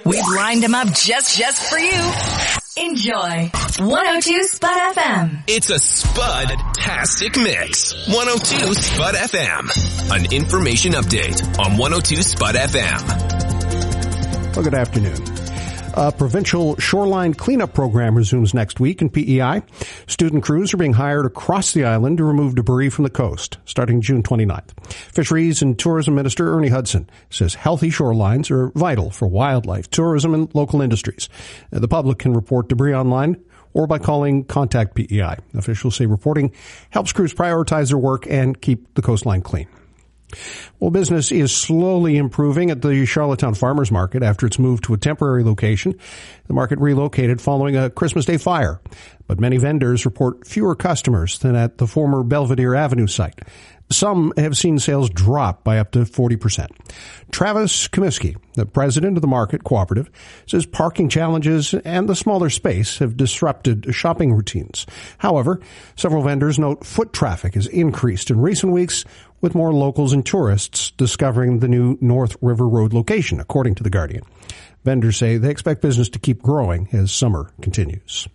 We've lined them up just for you. Enjoy 102 Spud FM. It's a Spud-tastic mix. 102 Spud FM. An information update on 102 Spud FM. Well, good afternoon. A provincial shoreline cleanup program resumes next week in PEI. Student crews are being hired across the island to remove debris from the coast, starting June 29th. Fisheries and Tourism Minister Ernie Hudson says healthy shorelines are vital for wildlife, tourism, and local industries. The public can report debris online or by calling Contact PEI. Officials say reporting helps crews prioritize their work and keep the coastline clean. Well, business is slowly improving at the Charlottetown Farmers Market after its move to a temporary location. The market relocated following a Christmas Day fire, but many vendors report fewer customers than at the former Belvedere Avenue site. Some have seen sales drop by up to 40%. Travis Comiskey, the president of the market cooperative, says parking challenges and the smaller space have disrupted shopping routines. However, several vendors note foot traffic has increased in recent weeks, with more locals and tourists discovering the new North River Road location, according to The Guardian. Vendors say they expect business to keep growing as summer continues.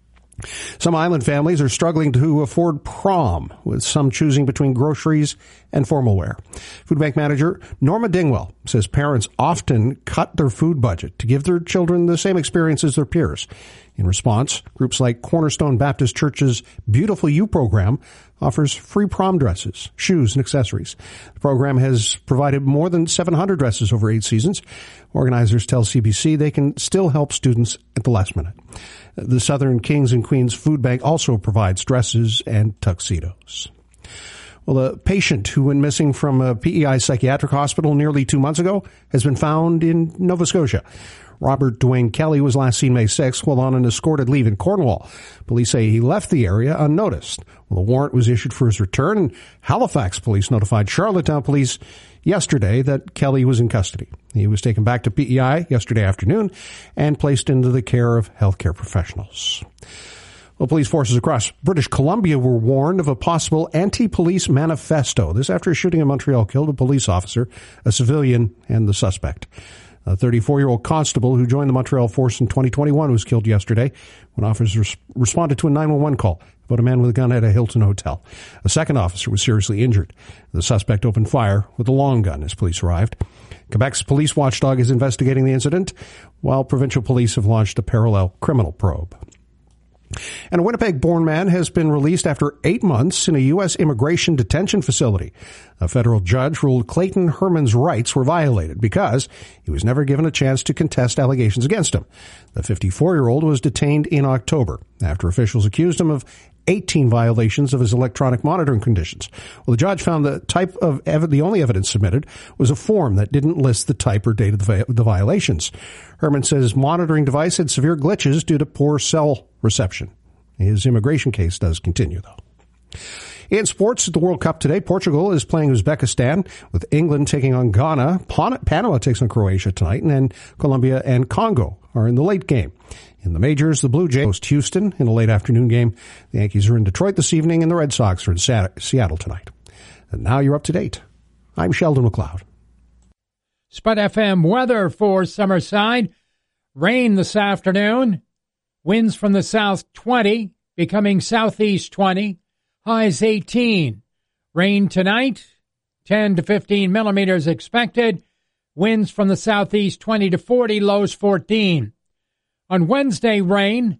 Some island families are struggling to afford prom, with some choosing between groceries and formal wear. Food Bank manager Norma Dingwell says parents often cut their food budget to give their children the same experience as their peers. In response, groups like Cornerstone Baptist Church's Beautiful You program offers free prom dresses, shoes, and accessories. The program has provided more than 700 dresses over 8 seasons. Organizers tell CBC they can still help students at the last minute. The Southern Kings and Queens Food Bank also provides dresses and tuxedos. Well, a patient who went missing from a PEI psychiatric hospital nearly 2 months ago has been found in Nova Scotia. Robert Dwayne Kelly was last seen May 6th while on an escorted leave in Cornwall. Police say he left the area unnoticed. Well, a warrant was issued for his return, and Halifax police notified Charlottetown police yesterday that Kelly was in custody. He was taken back to PEI yesterday afternoon and placed into the care of healthcare professionals. Well, police forces across British Columbia were warned of a possible anti-police manifesto. This after a shooting in Montreal killed a police officer, a civilian, and the suspect. A 34-year-old constable who joined the Montreal force in 2021 was killed yesterday when officers responded to a 911 call about a man with a gun at a Hilton hotel. A second officer was seriously injured. The suspect opened fire with a long gun as police arrived. Quebec's police watchdog is investigating the incident, while provincial police have launched a parallel criminal probe. And a Winnipeg-born man has been released after 8 months in a U.S. immigration detention facility. A federal judge ruled Clayton Herman's rights were violated because he was never given a chance to contest allegations against him. The 54-year-old was detained in October after officials accused him of 18 violations of his electronic monitoring conditions. Well, the judge found the only evidence submitted was a form that didn't list the type or date of the violations. Herman says his monitoring device had severe glitches due to poor cell reception. His immigration case does continue, though. In sports, at the World Cup today, Portugal is playing Uzbekistan, with England taking on Ghana. Panama takes on Croatia tonight, and then Colombia and Congo are in the late game. In the majors, the Blue Jays host Houston in a late afternoon game. The Yankees are in Detroit this evening, and the Red Sox are in Seattle tonight. And now you're up to date. I'm Sheldon McLeod. Spud FM weather for Summerside. Rain this afternoon. Winds from the south 20, becoming southeast 20. Highs 18. Rain tonight, 10 to 15 millimeters expected. Winds from the southeast 20 to 40, lows 14. On Wednesday, rain,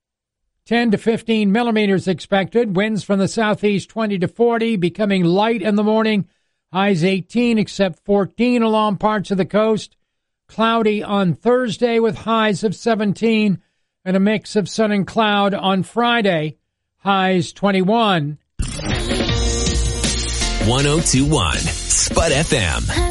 10 to 15 millimeters expected. Winds from the southeast 20 to 40, becoming light in the morning. Highs 18, except 14 along parts of the coast. Cloudy on Thursday with highs of 17, and a mix of sun and cloud on Friday. Highs 21. 1021 Spud FM.